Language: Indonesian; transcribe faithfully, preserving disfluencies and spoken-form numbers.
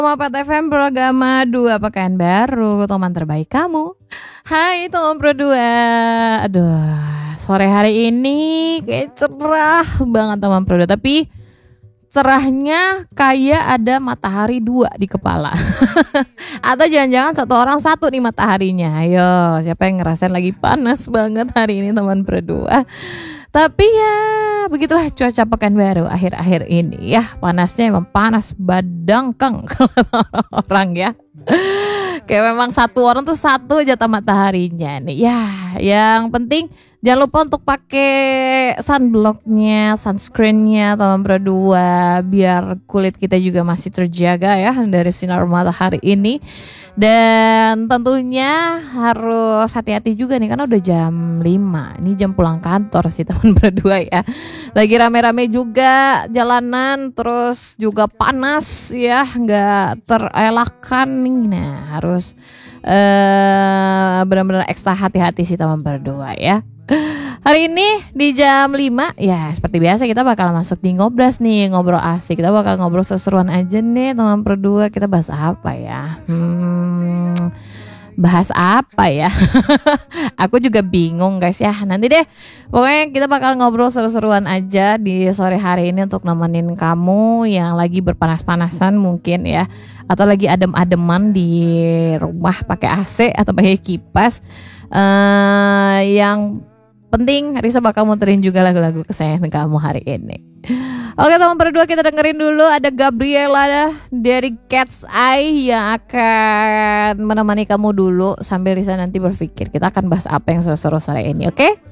Mapet F M Programa dua Pekan Baru, teman terbaik kamu. Hai teman Pro dua. Aduh, sore hari ini kayak cerah banget teman Pro dua. Tapi cerahnya kayak ada matahari dua di kepala. Atau jangan-jangan satu orang satu nih mataharinya. Ayo, siapa yang ngerasain lagi panas banget hari ini teman Pro dua. Tapi ya begitulah cuaca Pekanbaru akhir-akhir ini ya. Panasnya emang panas badangkeng orang ya. Kayak memang satu orang tuh satu aja mataharinya nih. Ya, yang penting jangan lupa untuk pakai sunblocknya, sunscreennya teman Pro dua biar kulit kita juga masih terjaga ya dari sinar matahari ini. Dan tentunya harus hati-hati juga nih karena udah jam lima. Ini jam pulang kantor sih teman Pro dua ya. Lagi rame-rame juga jalanan, terus juga panas ya, nggak terelakkan nih. Nah, harus uh, benar-benar ekstra hati-hati sih teman Pro dua ya. Hari ini di jam lima ya seperti biasa kita bakal masuk di ngobras nih, ngobrol asik. Kita bakal ngobrol seseruan aja nih teman Pro dua. Kita bahas apa ya? Hmm, bahas apa ya? Aku juga bingung guys ya. Nanti deh pokoknya kita bakal ngobrol seru-seruan aja di sore hari ini untuk nemenin kamu yang lagi berpanas-panasan mungkin ya, atau lagi adem-ademan di rumah pakai A C atau pakai kipas. Uh, yang penting Risa bakal muterin juga lagu-lagu kesayangan kamu hari ini. Oke teman Pro dua, kita dengerin dulu ada Gabriela dari Cat's Eye yang akan menemani kamu dulu sambil Risa nanti berpikir kita akan bahas apa yang seru-seru sore ini, oke?